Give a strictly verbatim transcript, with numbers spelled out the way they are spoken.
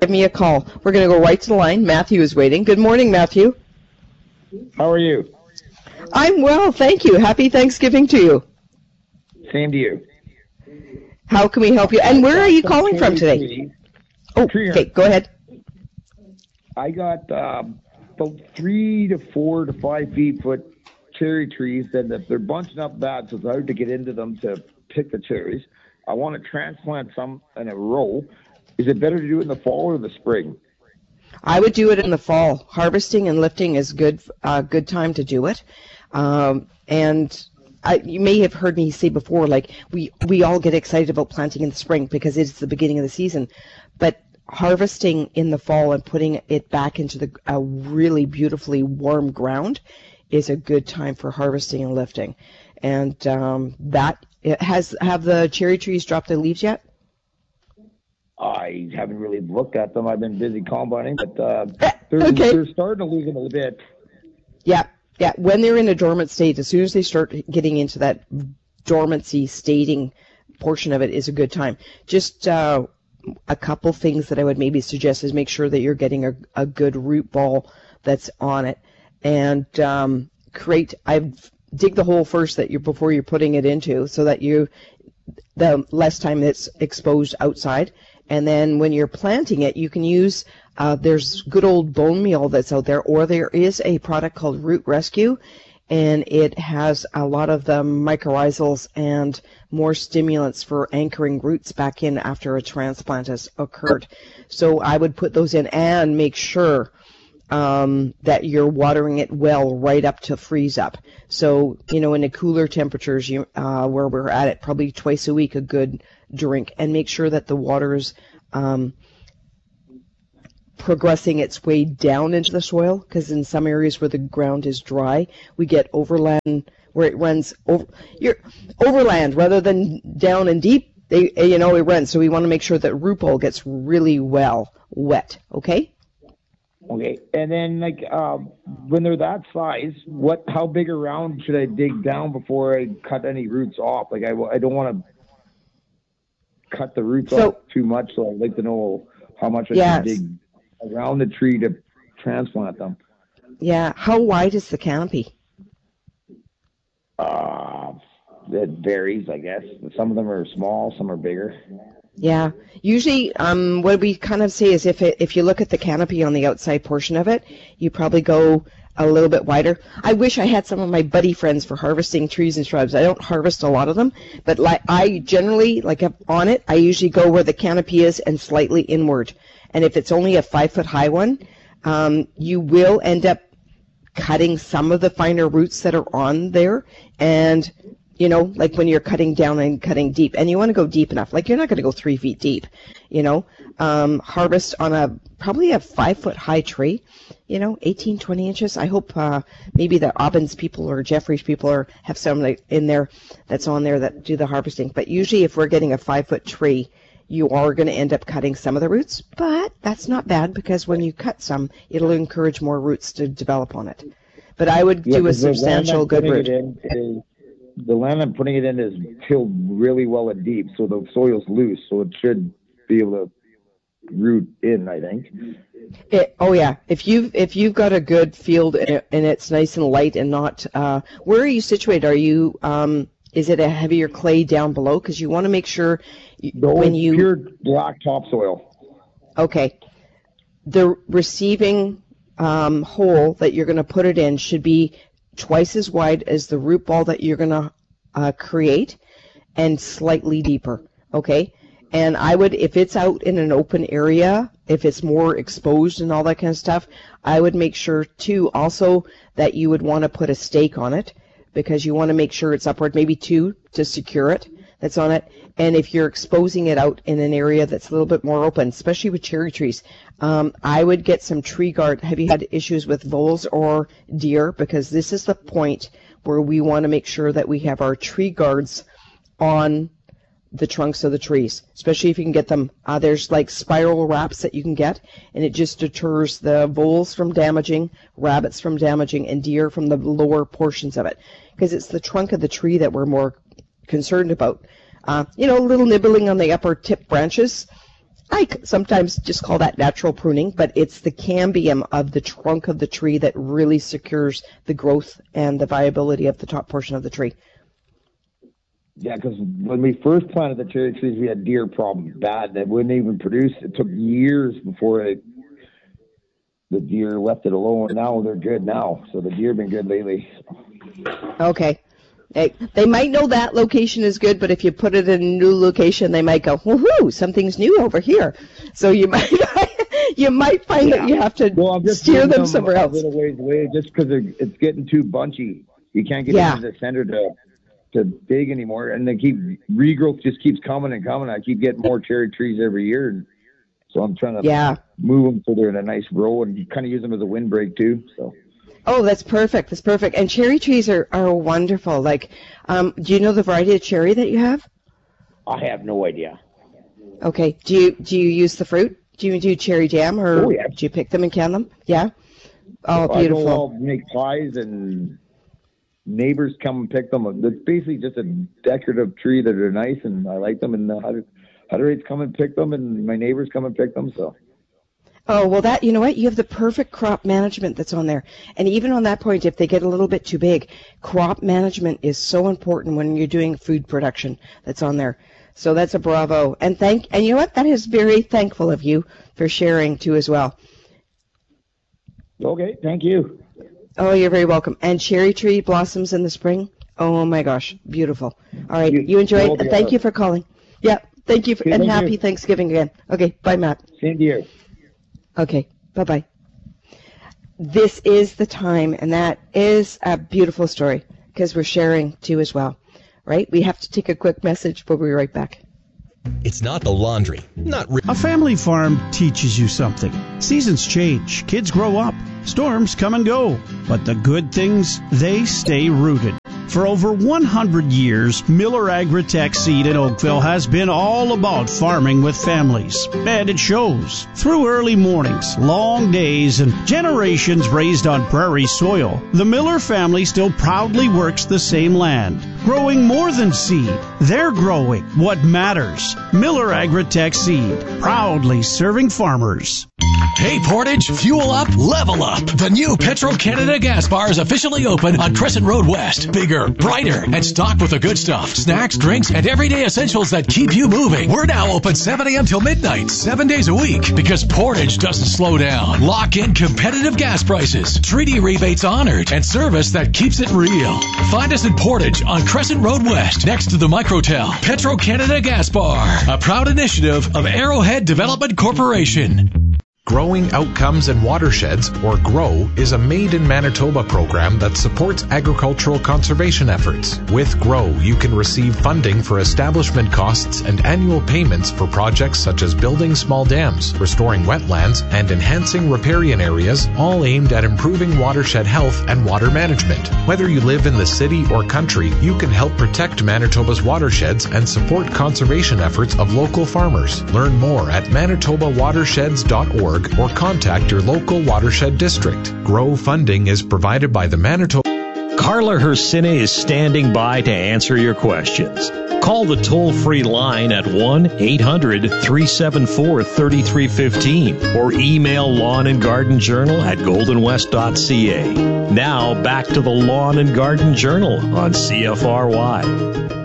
give me a call. We're going to go right to the line. Matthew is waiting. Good morning, Matthew. How are you? I'm well, thank you. Happy Thanksgiving to you. Same to you. How can we help you? And where are you calling from today? Oh, okay, go ahead. I got um, about three to four to five feet foot cherry trees, and if they're bunching up bad, so it's hard to get into them to pick the cherries. I want to transplant some in a row. Is it better to do it in the fall or the spring? I would do it in the fall. Harvesting and lifting is good. Uh, good time to do it. Um, and I, you may have heard me say before, like we we all get excited about planting in the spring because it's the beginning of the season, but harvesting in the fall and putting it back into the a really beautifully warm ground is a good time for harvesting and lifting. And um, that it has have the cherry trees dropped their leaves yet? I haven't really looked at them. I've been busy combining, but uh, they're, okay. they're starting to lose them a little bit. Yeah, yeah. When they're in a dormant state, as soon as they start getting into that dormancy stating portion of it is a good time. Just uh, a couple things that I would maybe suggest is make sure that you're getting a, a good root ball that's on it, and um, create. I dig the hole first that you before you're putting it into, so that you the less time it's exposed outside. And then when you're planting it, you can use, uh, there's good old bone meal that's out there, or there is a product called Root Rescue, and it has a lot of the mycorrhizals and more stimulants for anchoring roots back in after a transplant has occurred. So I would put those in and make sure um, that you're watering it well right up to freeze up. So, you know, in the cooler temperatures you, uh, where we're at it, probably twice a week, a good drink, and make sure that the water is um, progressing its way down into the soil, because in some areas where the ground is dry, we get overland where it runs over, you're, overland rather than down and deep. They, you know, it runs. So we want to make sure that root ball gets really well wet. Okay. Okay, and then like um, when they're that size, what? How big around should I dig down before I cut any roots off? Like I, I don't want to cut the roots so, off too much, so I'd like to know how much I yes. should dig around the tree to transplant them. Yeah, how wide is the canopy? Uh, it varies, I guess. Some of them are small, some are bigger. Yeah, usually um, what we kind of say is if it, if you look at the canopy on the outside portion of it, you probably go a little bit wider. I wish I had some of my buddy friends for harvesting trees and shrubs. I don't harvest a lot of them, but like I generally, like on it, I usually go where the canopy is and slightly inward. And if it's only a five foot high one, um, you will end up cutting some of the finer roots that are on there, and you know, like when you're cutting down and cutting deep, and you want to go deep enough. Like you're not going to go three feet deep, you know. Um, harvest on a probably a five foot high tree, you know, eighteen, twenty inches. I hope uh, maybe the Aubins people or Jeffries people or have somebody in there that's on there that do the harvesting. But usually, if we're getting a five foot tree, you are going to end up cutting some of the roots. But that's not bad, because when you cut some, it'll encourage more roots to develop on it. But I would yeah, do a substantial good root. The land I'm putting it in is tilled really well and deep, so the soil's loose, so it should be able to root in, I think. It, oh yeah, if you've if you've got a good field and, it, and it's nice and light and not, uh, where are you situated? Are you um, is it a heavier clay down below? Because you want to make sure no, when you pure black topsoil. Okay, the receiving um, hole that you're going to put it in should be twice as wide as the root ball that you're going to uh, create, and slightly deeper, okay? And I would, if it's out in an open area, if it's more exposed and all that kind of stuff, I would make sure, too, also that you would want to put a stake on it, because you want to make sure it's upward, maybe two to secure it, that's on it. And if you're exposing it out in an area that's a little bit more open, especially with cherry trees, um, I would get some tree guard. Have you had issues with voles or deer? Because this is the point where we want to make sure that we have our tree guards on the trunks of the trees, especially if you can get them. Uh, there's like spiral wraps that you can get, and it just deters the voles from damaging, rabbits from damaging, and deer from the lower portions of it, because it's the trunk of the tree that we're more concerned about. Uh, you know, a little nibbling on the upper tip branches, I sometimes just call that natural pruning, but it's the cambium of the trunk of the tree that really secures the growth and the viability of the top portion of the tree. Yeah, because when we first planted the cherry trees, we had deer problems bad. They wouldn't even produce. It took years before it, the deer left it alone. Now they're good now. So the deer have been good lately. Okay. They, they might know that location is good, but if you put it in a new location, they might go, woohoo, something's new over here. So you might you might find yeah. that you have to well, steer them, them somewhere else. A little ways away just because it's getting too bunchy. You can't get yeah. into the center to to dig anymore, and they keep regrowth just keeps coming and coming. I keep getting more cherry trees every year, and so I'm trying to yeah. move them so they're in a nice row and kind of use them as a windbreak too. So. Oh, that's perfect. That's perfect. And cherry trees are, are wonderful. Like, um, do you know the variety of cherry that you have? I have no idea. Okay. Do you do you use the fruit? Do you do cherry jam, or oh, yeah. do you pick them and can them? Yeah. Oh, I beautiful. I'll make pies, and neighbors come and pick them. It's basically just a decorative tree that are nice, and I like them. And the Hutterites come and pick them, and my neighbors come and pick them. So. Oh, well, that, you know what? You have the perfect crop management that's on there. And even on that point, if they get a little bit too big, crop management is so important when you're doing food production that's on there. So that's a bravo. And thank, and you know what? That is very thankful of you for sharing too as well. Okay, thank you. Oh, you're very welcome. And cherry tree blossoms in the spring? Oh my gosh, beautiful. All right, you, you enjoy it. And thank you for calling. Yeah, thank you, for, okay, and happy you. Thanksgiving again. Okay, bye, Matt. Same to you. Okay, bye-bye. This is the time, and that is a beautiful story, because we're sharing too as well, right? We have to take a quick message, but we'll be right back. It's not the laundry. Not re- A family farm teaches you something. Seasons change, kids grow up, storms come and go, but the good things, they stay rooted. For over one hundred years, Miller Agritech Seed in Oakville has been all about farming with families. And it shows. Through early mornings, long days, and generations raised on prairie soil, the Miller family still proudly works the same land, growing more than seed. They're growing what matters. Miller Agritech Seed, proudly serving farmers. Hey Portage, fuel up, level up. The new Petro-Canada gas bar is officially open on Crescent Road West. Bigger, brighter, and stocked with the good stuff. Snacks, drinks, and everyday essentials that keep you moving. We're now open seven a.m. till midnight, seven days a week, because Portage doesn't slow down. Lock in competitive gas prices, treaty rebates honored, and service that keeps it real. Find us in Portage on Crescent Road West, next to the Microtel. Petro-Canada gas bar, a proud initiative of Arrowhead Development Corporation. Growing Outcomes and Watersheds, or GROW, is a Made in Manitoba program that supports agricultural conservation efforts. With GROW, you can receive funding for establishment costs and annual payments for projects such as building small dams, restoring wetlands, and enhancing riparian areas, all aimed at improving watershed health and water management. Whether you live in the city or country, you can help protect Manitoba's watersheds and support conservation efforts of local farmers. Learn more at manitoba watersheds dot org or contact your local watershed district. GROW funding is provided by the Manitoba... Carla Hersine is standing by to answer your questions. Call the toll-free line at one eight hundred three seven four three three one five or email Lawn and Garden Journal at golden west dot c a. Now back to the Lawn and Garden Journal on C F R Y.